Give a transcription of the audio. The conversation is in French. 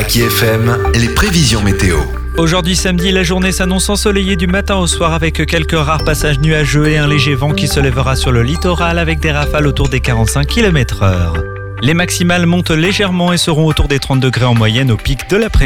Kiki FM, les prévisions météo. Aujourd'hui samedi, la journée s'annonce ensoleillée du matin au soir avec quelques rares passages nuageux et un léger vent qui se lèvera sur le littoral avec des rafales autour des 45 km/h. Les maximales montent légèrement et seront autour des 30 degrés en moyenne au pic de l'après-midi.